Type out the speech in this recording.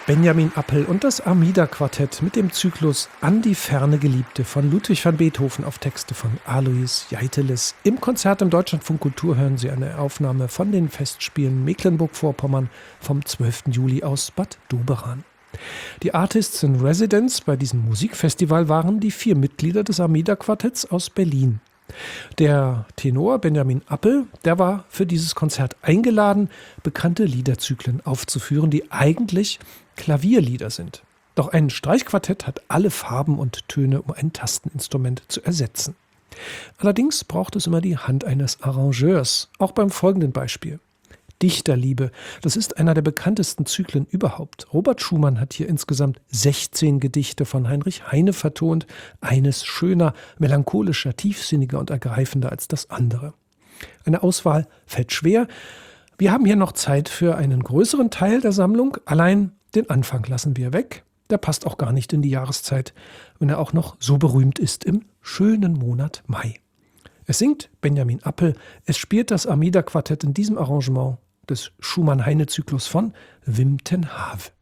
Benjamin Appel und das Armida-Quartett mit dem Zyklus An die ferne Geliebte von Ludwig van Beethoven auf Texte von Alois Jeiteles. Im Konzert im Deutschlandfunk Kultur hören Sie eine Aufnahme von den Festspielen Mecklenburg-Vorpommern vom 12. Juli aus Bad Doberan. Die Artists in Residence bei diesem Musikfestival waren die 4 Mitglieder des Armida-Quartetts aus Berlin. Der Tenor Benjamin Appel, der war für dieses Konzert eingeladen, bekannte Liederzyklen aufzuführen, die eigentlich Klavierlieder sind. Doch ein Streichquartett hat alle Farben und Töne, um ein Tasteninstrument zu ersetzen. Allerdings braucht es immer die Hand eines Arrangeurs, auch beim folgenden Beispiel. Dichterliebe, das ist einer der bekanntesten Zyklen überhaupt. Robert Schumann hat hier insgesamt 16 Gedichte von Heinrich Heine vertont, eines schöner, melancholischer, tiefsinniger und ergreifender als das andere. Eine Auswahl fällt schwer. Wir haben hier noch Zeit für einen größeren Teil der Sammlung, allein den Anfang lassen wir weg. Der passt auch gar nicht in die Jahreszeit, wenn er auch noch so berühmt ist im schönen Monat Mai. Es singt Benjamin Appel, es spielt das Armida-Quartett in diesem Arrangement des Schumann-Heine-Zyklus von Wim ten Have.